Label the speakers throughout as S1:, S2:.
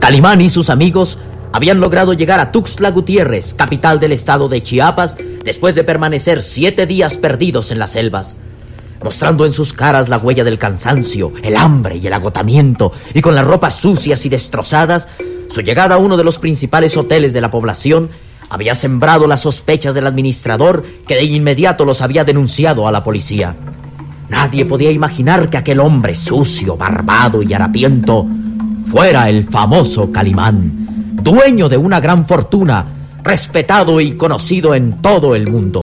S1: Calimán y sus amigos habían logrado llegar a Tuxtla Gutiérrez, capital del estado de Chiapas, después de permanecer 7 días perdidos en las selvas. Mostrando en sus caras la huella del cansancio, el hambre y el agotamiento, y con las ropas sucias y destrozadas, su llegada a uno de los principales hoteles de la población había sembrado las sospechas del administrador, que de inmediato los había denunciado a la policía. Nadie podía imaginar que aquel hombre sucio, barbado y harapiento fuera el famoso Calimán, dueño de una gran fortuna, respetado y conocido en todo el mundo.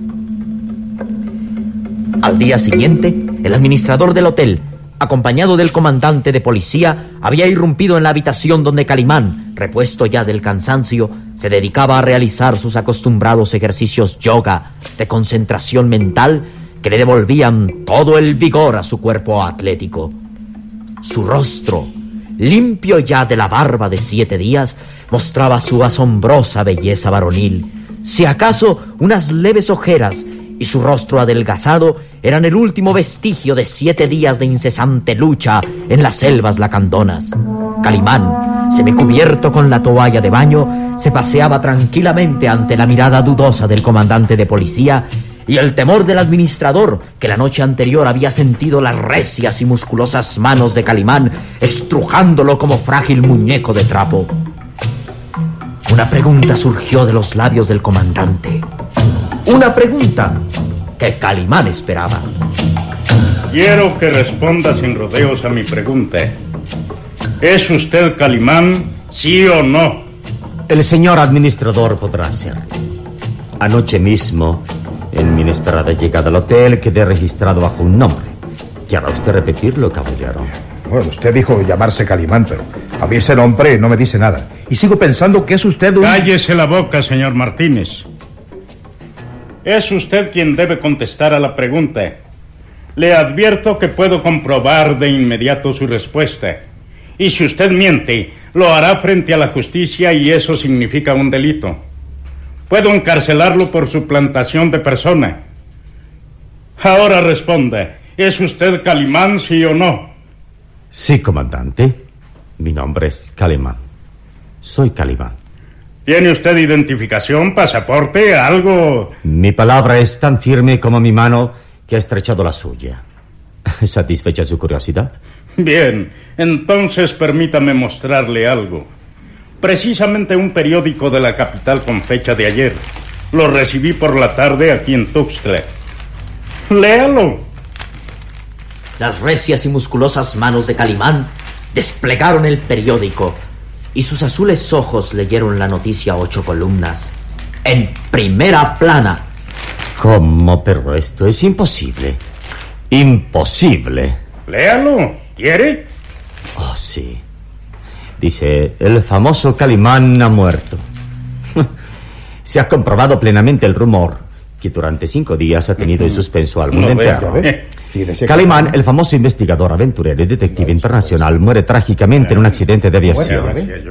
S1: Al día siguiente, el administrador del hotel, acompañado del comandante de policía, había irrumpido en la habitación donde Calimán, repuesto ya del cansancio, se dedicaba a realizar sus acostumbrados ejercicios yoga de concentración mental que le devolvían todo el vigor a su cuerpo atlético. Su rostro, limpio ya de la barba de 7 días, mostraba su asombrosa belleza varonil. Si acaso unas leves ojeras y su rostro adelgazado eran el último vestigio de 7 días de incesante lucha en las selvas lacandonas. Calimán, semicubierto con la toalla de baño, se paseaba tranquilamente ante la mirada dudosa del comandante de policía y el temor del administrador, que la noche anterior había sentido las recias y musculosas manos de Calimán estrujándolo como frágil muñeco de trapo. Una pregunta surgió de los labios del comandante. Una pregunta que Calimán esperaba.
S2: Quiero que responda sin rodeos a mi pregunta. ¿Es usted Calimán, sí o no?
S3: El señor administrador podrá hacerlo. Anoche mismo, en mi inesperada llegada al hotel, quedé registrado bajo un nombre. ¿Querrá usted repetirlo, caballero?
S4: Bueno, usted dijo llamarse Calimán, pero a mí ese nombre no me dice nada. Y sigo pensando que es usted un...
S2: Cállese la boca, señor Martínez. Es usted quien debe contestar a la pregunta. Le advierto que puedo comprobar de inmediato su respuesta. Y si usted miente, lo hará frente a la justicia y eso significa un delito. Puedo encarcelarlo por suplantación de persona. Ahora responda, ¿es usted Calimán, sí o no?
S3: Sí, comandante. Mi nombre es Calimán. Soy Calimán.
S2: ¿Tiene usted identificación, pasaporte, algo?
S3: Mi palabra es tan firme como mi mano que ha estrechado la suya. ¿Satisfecha su curiosidad?
S2: Bien, entonces permítame mostrarle algo. Precisamente un periódico de la capital con fecha de ayer. Lo recibí por la tarde aquí en Tuxtla. Léalo.
S1: Las recias y musculosas manos de Calimán desplegaron el periódico y sus azules ojos leyeron la noticia a 8 columnas. En primera plana.
S3: ¿Cómo? Pero esto es imposible. Imposible.
S2: Léalo. ¿Quiere?
S3: Oh, sí. Dice, el famoso Calimán ha muerto. Se ha comprobado plenamente el rumor que durante 5 días ha tenido en suspenso al mundo entero. Calimán, el famoso investigador, aventurero y detective internacional, muere trágicamente en un accidente de aviación.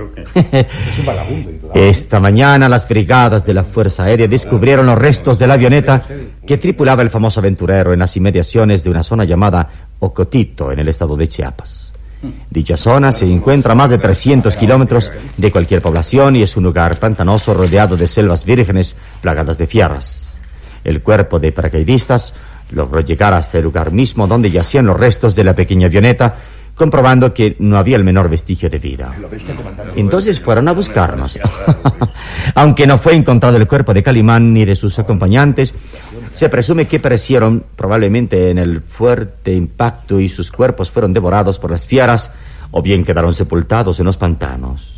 S3: Esta mañana las brigadas de la Fuerza Aérea descubrieron los restos de la avioneta que tripulaba el famoso aventurero en las inmediaciones de una zona llamada Ocotito, en el estado de Chiapas. Dicha zona se encuentra a más de 300 kilómetros de cualquier población y es un lugar pantanoso rodeado de selvas vírgenes plagadas de fieras. El cuerpo de paracaidistas logró llegar hasta el lugar mismo donde yacían los restos de la pequeña avioneta, comprobando que no había el menor vestigio de vida. Entonces fueron a buscarnos. Aunque no fue encontrado el cuerpo de Calimán ni de sus acompañantes, se presume que perecieron probablemente en el fuerte impacto y sus cuerpos fueron devorados por las fieras o bien quedaron sepultados en los pantanos.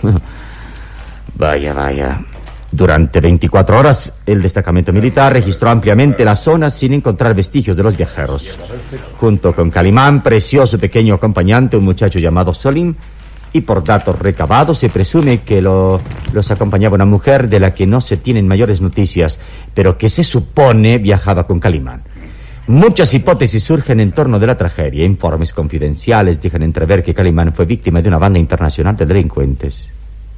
S3: Vaya. Durante 24 horas, el destacamento militar registró ampliamente la zona sin encontrar vestigios de los viajeros. Junto con Calimán, pereció su pequeño acompañante, un muchacho llamado Solim, y por datos recabados se presume que los acompañaba una mujer de la que no se tienen mayores noticias, pero que se supone viajaba con Calimán. Muchas hipótesis surgen en torno de la tragedia. Informes confidenciales dejan entrever que Calimán fue víctima de una banda internacional de delincuentes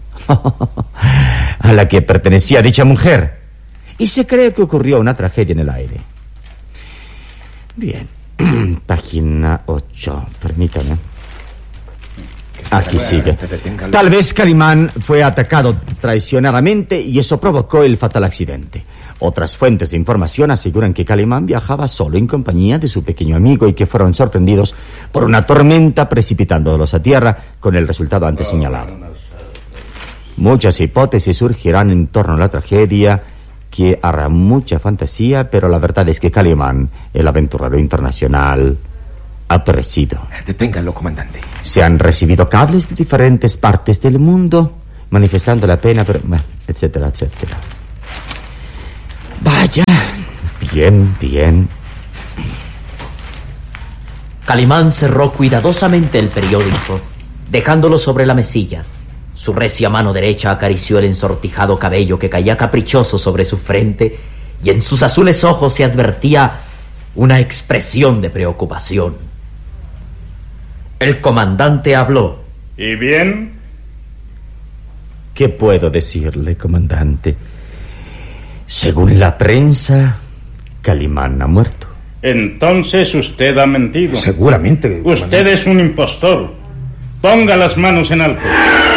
S3: a la que pertenecía dicha mujer, y se cree que ocurrió una tragedia en el aire. Bien, página 8, permítame. Aquí sigue. Tal vez Calimán fue atacado traicionadamente y eso provocó el fatal accidente. Otras fuentes de información aseguran que Calimán viajaba solo en compañía de su pequeño amigo y que fueron sorprendidos por una tormenta precipitándolos a tierra con el resultado antes señalado. Muchas hipótesis surgirán en torno a la tragedia que hará mucha fantasía, pero la verdad es que Calimán, el aventurero internacional, ha perecido.
S5: Deténganlo, comandante.
S3: Se han recibido cables de diferentes partes del mundo manifestando la pena, pero... etcétera, etcétera. Vaya. Bien.
S1: Calimán cerró cuidadosamente el periódico, dejándolo sobre la mesilla. Su recia mano derecha acarició el ensortijado cabello que caía caprichoso sobre su frente y en sus azules ojos se advertía una expresión de preocupación. El comandante habló.
S2: ¿Y bien?
S3: ¿Qué puedo decirle, comandante? Según la prensa, Calimán ha muerto.
S2: Entonces usted ha mentido.
S4: Seguramente.
S2: Usted es un impostor. Ponga las manos en alto.